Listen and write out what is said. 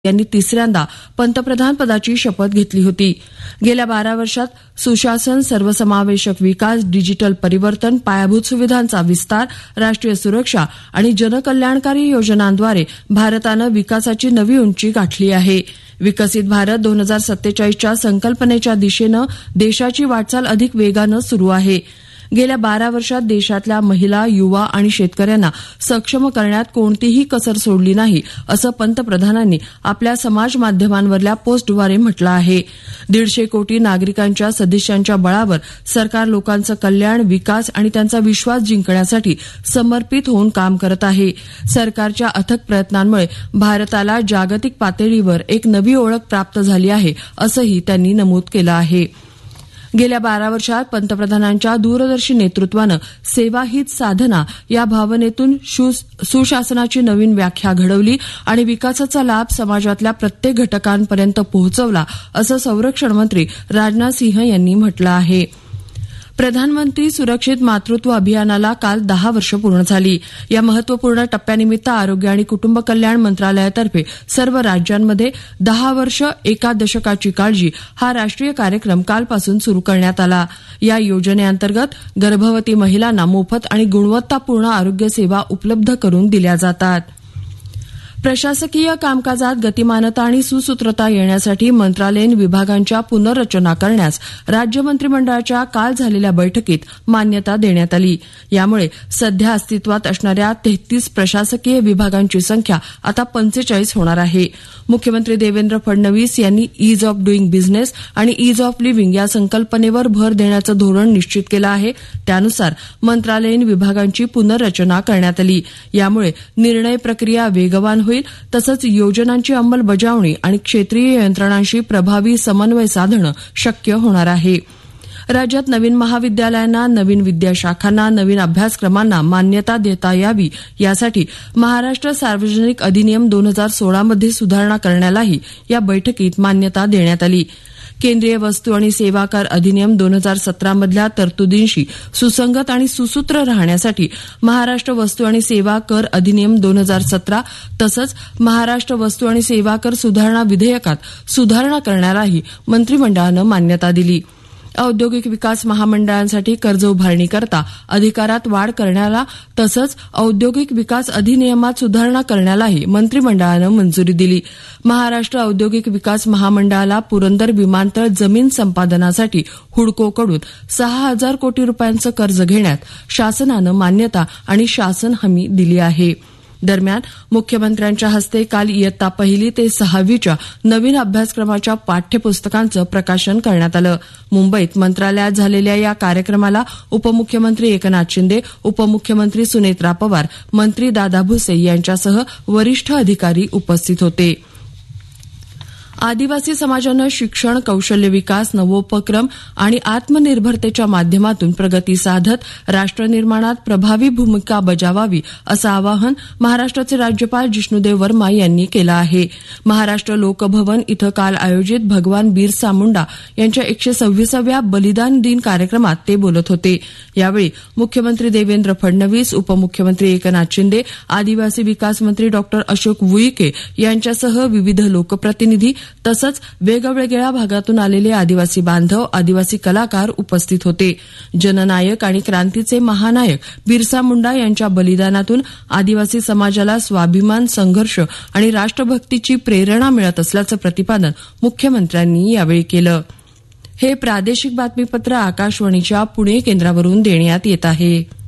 यांनी तिसऱ्यांदा पंतप्रधान पदाची शपथ घेतली होती. गेल्या 12 वर्षात सुशासन, सर्वसमावेशक विकास, डिजिटल परिवर्तन, पायाभूत सुविधांचा विस्तार, राष्ट्रीय सुरक्षा आणि जनकल्याणकारी योजनांद्वारे भारतानं विकासाची नवी उंची गाठली आहे. विकसित भारत 2047च्या संकल्पनेच्या दिशेनं देशाची वाटचाल अधिक वेगानं सुरू आहे. गेल्या 12 वर्षात देशातल्या महिला, युवा आणि शेतकऱ्यांना सक्षम करण्यात कोणतीही कसर सोडली नाही, असं पंतप्रधानांनी आपल्या समाज माध्यमांवरल्या पोस्टद्वारे म्हटलं आहे. 150 कोटी नागरिकांच्या सदिच्छांच्या बळावर सरकार लोकांचं कल्याण, विकास आणि त्यांचा विश्वास जिंकण्यासाठी समर्पित होऊन काम करत आहे. सरकारच्या अथक प्रयत्नांमुळे भारताला जागतिक पातळीवर एक नवी ओळख प्राप्त झाली आहे, असंही त्यांनी नमूद केलं आहे. गेल्या 12 वर्षात पंतप्रधानांच्या दूरदर्शी नेतृत्वानं सेवा हीच साधना या भावनेतून सुशासनाची नवीन व्याख्या घडवली आणि विकासाचा लाभ समाजातल्या प्रत्येक घटकांपर्यंत पोहोचवला, असं संरक्षण मंत्री राजनाथ सिंह यांनी म्हटलं आहे. प्रधानमंत्री सुरक्षित मातृत्व अभियानाला काल 10 वर्ष पूर्ण झाली. या महत्वपूर्ण टप्प्यानिमित्त आरोग्य आणि कुटुंब कल्याण मंत्रालयातर्फे सर्व राज्यांमध्ये 10 वर्ष एका दशकाची काळजी हा राष्ट्रीय कार्यक्रम कालपासून सुरू करण्यात आला. या योजनेअंतर्गत गर्भवती महिलांना मोफत आणि गुणवत्तापूर्ण आरोग्य सेवा उपलब्ध करून दिल्या जातात. प्रशासकीय कामकाजात गतिमानता आणि सुसूत्रता येण्यासाठी मंत्रालयीन विभागांच्या पुनर्रचना करण्यास राज्य मंत्रिमंडळाच्या काल झालेल्या बैठकीत मान्यता देण्यात आली. यामुळे सध्या अस्तित्वात असणाऱ्या 33 प्रशासकीय विभागांची संख्या आता 45 होणार आहे. मुख्यमंत्री देवेंद्र फडणवीस यांनी ईज ऑफ डुईंग बिझनेस आणि ईज ऑफ लिव्हिंग या संकल्पनेवर भर देण्याचं धोरण निश्चित केलं आहे. त्यानुसार मंत्रालयीन विभागांची पुनर्रचना करण्यात आली. यामुळे निर्णय प्रक्रिया वेगवान होईल, तसंच योजनांची अंमलबजावणी आणि क्षेत्रीय यंत्रणांशी प्रभावी समन्वय साधणं शक्य होणार आहे. राज्यात नवीन महाविद्यालयांना, नवीन विद्याशाखांना, नवीन अभ्यासक्रमांना मान्यता देता यावी यासाठी महाराष्ट्र सार्वजनिक अधिनियम 2016 मध्ये सुधारणा करण्यालाही या बैठकीत मान्यता देण्यात आली. केंद्रीय वस्तू आणि सेवा कर अधिनियम 2017 मधल्या तरतुदींशी सुसंगत आणि सुसूत्र राहण्यासाठी महाराष्ट्र वस्तू आणि सेवा कर अधिनियम 2017 तसंच महाराष्ट्र वस्तू आणि सेवा कर सुधारणा विधेयकात सुधारणा करण्यालाही मंत्रिमंडळानं मान्यता दिली. औद्योगिक विकास महामंडळांसाठी कर्ज उभारणीकरता अधिकारात वाढ करण्याला तसंच औद्योगिक विकास अधिनियमात सुधारणा करण्यालाही मंत्रिमंडळानं मंजुरी दिली. महाराष्ट्र औद्योगिक विकास महामंडळाला पुरंदर विमानतळ जमीन संपादनासाठी हुडकोकडून 6,000 कोटी रुपयांचं कर्ज घेण्यात शासनानं मान्यता आणि शासन हमी दिली आहे. दरम्यान मुख्यमंत्र्यांच्या हस्ते काल इयत्ता 1 ते 6वीच्या नवीन अभ्यासक्रमाच्या पाठ्यपुस्तकांचं प्रकाशन करण्यात आलं. मुंबईत मंत्रालयात झालेल्या या कार्यक्रमाला उपमुख्यमंत्री एकनाथ शिंदे, उपमुख्यमंत्री सुनेत्रा पवार, मंत्री दादा भुसे यांच्यासह वरिष्ठ अधिकारी उपस्थित होते. आदिवासी समाजानं शिक्षण, कौशल्य विकास, नवोपक्रम आणि आत्मनिर्भरतेच्या माध्यमातून प्रगती साधत राष्ट्रनिर्माणात प्रभावी भूमिका बजावावी असं आवाहन महाराष्ट्राचे राज्यपाल जिष्णुदेव वर्मा यांनी केलं आहे. महाराष्ट्र लोकभवन इथं काल आयोजित भगवान बिरसा मुंडा यांच्या 126व्या बलिदान दिन कार्यक्रमात ते बोलत होते. यावेळी मुख्यमंत्री देवेंद्र फडणवीस, उपमुख्यमंत्री एकनाथ शिंदे, आदिवासी विकास मंत्री डॉ. अशोक उईके यांच्यासह विविध लोकप्रतिनिधी तसंच वेगवेगळ्या भागातून आलेले आदिवासी बांधव, आदिवासी कलाकार उपस्थित होते. जननायक आणि क्रांतीचे महानायक बिरसा मुंडा यांच्या बलिदानातून आदिवासी समाजाला स्वाभिमान, संघर्ष आणि राष्ट्रभक्तीची प्रेरणा मिळत असल्याचं प्रतिपादन मुख्यमंत्र्यांनी यावेळी केलं. हे प्रादेशिक बातमीपत्र आकाशवाणीच्या पुणे केंद्रावरून देण्यात येत आहे.